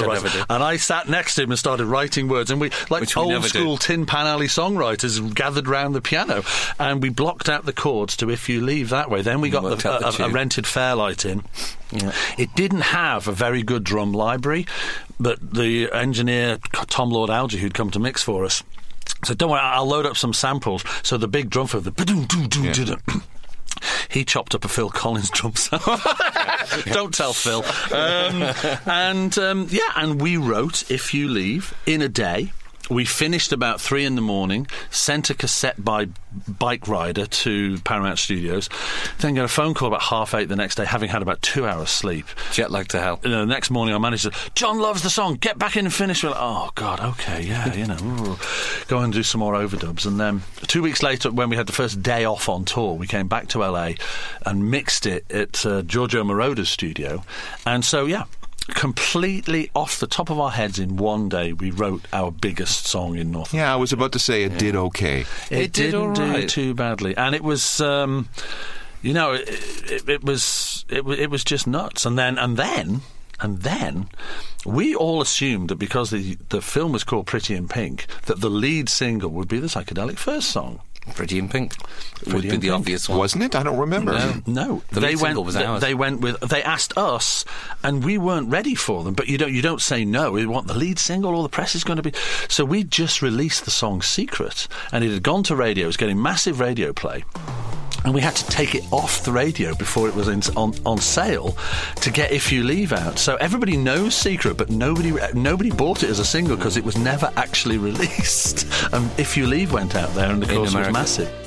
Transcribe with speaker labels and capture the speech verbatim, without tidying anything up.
Speaker 1: songwriter. And I sat next to him and started writing words. And we, like
Speaker 2: Which we
Speaker 1: old
Speaker 2: never
Speaker 1: school
Speaker 2: do.
Speaker 1: Tin Pan Alley songwriters, gathered round the piano. And we blocked out the chords to If You Leave that way. Then we got
Speaker 2: Worked
Speaker 1: the,
Speaker 2: out the
Speaker 1: a, a
Speaker 2: tune.
Speaker 1: rented Fairlight in.
Speaker 2: Yeah.
Speaker 1: It didn't have a very good drum library, but the engineer, Tom Lord Alger, who'd come to mix for us, said, don't worry, I'll load up some samples. So the big drum for the... Yeah. He chopped up a Phil Collins drum sound. Don't tell Phil. Um, and, um, yeah, and we wrote If You Leave in a day. We finished about three in the morning, sent a cassette by Bike Rider to Paramount Studios, then got a phone call about half eight the next day, having had about two hours sleep.
Speaker 2: Jet lag to hell.
Speaker 1: You know, the next morning, our manager said, John loves the song, get back in and finish. We're like, oh, God, OK, yeah, you know, ooh. Go and do some more overdubs. And then two weeks later, when we had the first day off on tour, we came back to L A and mixed it at uh, Giorgio Moroder's studio. And so, yeah, completely off the top of our heads in one day, we wrote our biggest song in North America.
Speaker 3: Yeah, I was about to say it yeah. did okay.
Speaker 1: It,
Speaker 2: it did
Speaker 1: didn't
Speaker 2: all right.
Speaker 1: do too badly, and it was, um, you know, it, it, it was it, it was just nuts. And then and then and then we all assumed that because the the film was called Pretty in Pink, that the lead single would be the Psychedelic Furs song.
Speaker 2: Pretty in Pink
Speaker 1: Pretty
Speaker 2: would be
Speaker 1: in
Speaker 2: the
Speaker 1: Pink.
Speaker 2: obvious one,
Speaker 3: wasn't it? I don't remember.
Speaker 2: No,
Speaker 1: no.
Speaker 2: The
Speaker 1: they
Speaker 2: lead
Speaker 1: went.
Speaker 2: single was
Speaker 1: they,
Speaker 2: ours.
Speaker 1: they went with. They asked us, and we weren't ready for them. But you don't. You don't say no. We want the lead single, or the press is going to be. So we just released the song Secret, and it had gone to radio. It was getting massive radio play. And we had to take it off the radio before it was in, on, on sale to get If You Leave out. So everybody knows Secret, but nobody nobody bought it as a single because it was never actually released. And If You Leave went out there, and the chorus was massive.